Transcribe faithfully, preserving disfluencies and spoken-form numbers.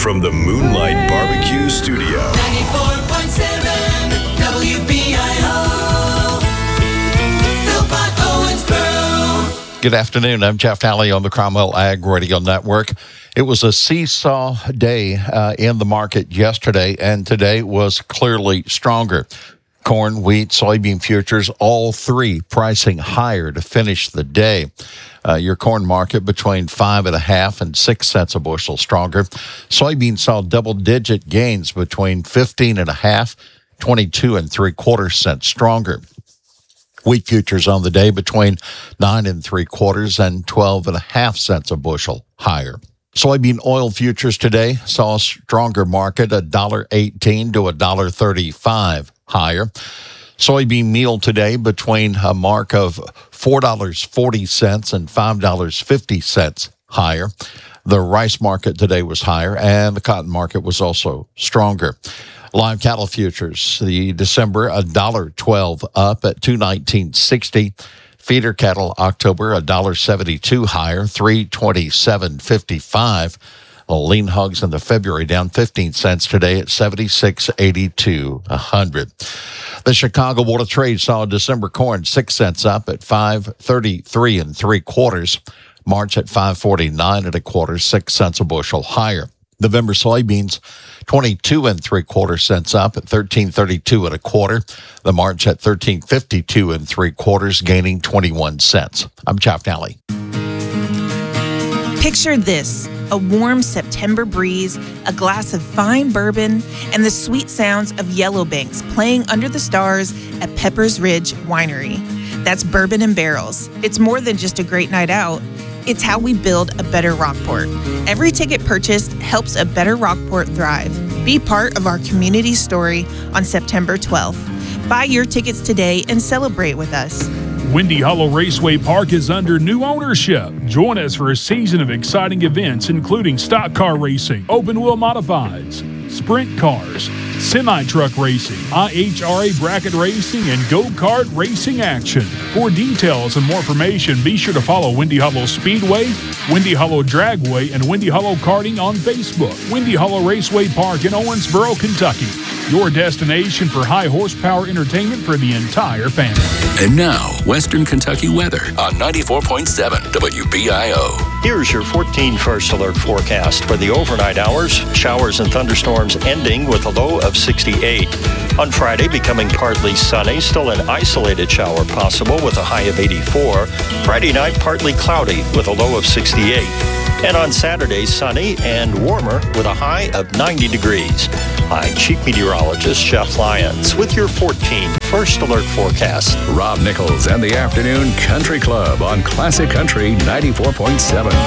from the Moonlight Barbecue Studio. ninety-four point seven W B I O. Philpott Owensboro. Good afternoon. I'm Jeff Talley on the Cromwell Ag Radio Network. It was a seesaw day uh, in the market yesterday, and today was clearly stronger. Corn, wheat, soybean futures, all three pricing higher to finish the day. Uh, your corn market between five and a half and six cents a bushel stronger. Soybeans saw double-digit gains between fifteen and a half, twenty-two and three quarters cents stronger. Wheat futures on the day between nine and three quarters and twelve and a half cents a bushel higher. Soybean oil futures today saw a stronger market, a dollar eighteen to a dollar thirty-five higher. Soybean meal today between a mark of four dollars and forty cents and five dollars and fifty cents higher. The rice market today was higher, and the cotton market was also stronger. Live cattle futures, the December, a dollar twelve up at two nineteen sixty. Feeder cattle October, a dollar seventy-two higher, three twenty-seven fifty-five. Lean hogs in the February down fifteen cents today at seventy-six eighty-two a hundred. The Chicago Board of Trade saw December corn six cents up at five thirty-three and three quarters. March at five forty-nine and a quarter, six cents a bushel higher. November soybeans twenty-two and three quarter cents up at thirteen thirty-two and a quarter. The March at thirteen fifty-two and three quarters, gaining twenty-one cents. I'm Jeff Talley. Picture this, a warm September breeze, a glass of fine bourbon, and the sweet sounds of yellow banks playing under the stars at Pepper's Ridge Winery. That's Bourbon and Barrels. It's more than just a great night out. It's how we build a better Rockport. Every ticket purchased helps a better Rockport thrive. Be part of our community story on September twelfth. Buy your tickets today and celebrate with us. Windy Hollow Raceway Park is under new ownership. Join us for a season of exciting events, including stock car racing, open wheel modifieds, sprint cars, semi-truck racing, I H R A bracket racing, and go-kart racing action. For details and more information, be sure to follow Windy Hollow Speedway, Windy Hollow Dragway, and Windy Hollow Karting on Facebook. Windy Hollow Raceway Park in Owensboro, Kentucky. Your destination for high horsepower entertainment for the entire family. And now, Western Kentucky weather on ninety-four point seven W B I O. Here's your fourteen First Alert forecast for the overnight hours. Showers and thunderstorms ending with a low of sixty-eight. On Friday, becoming partly sunny, still an isolated shower possible with a high of eighty-four. Friday night, partly cloudy with a low of sixty-eight. And on Saturday, sunny and warmer with a high of ninety degrees. I'm Chief Meteorologist Jeff Lyons with your fourteen First Alert forecast. Rob Nichols and the Afternoon Country Club on Classic Country ninety-four point seven.